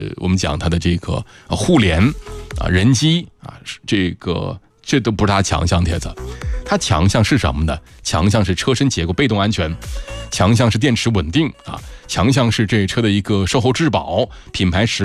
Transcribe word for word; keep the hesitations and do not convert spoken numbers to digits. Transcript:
呃，我们讲它的这个呃互联啊、人机啊，这个这都不是它强项。帖子，它强项是什么呢？强项是车身结构被动安全，强项是电池稳定啊，强项是这车的一个售后质保，品牌实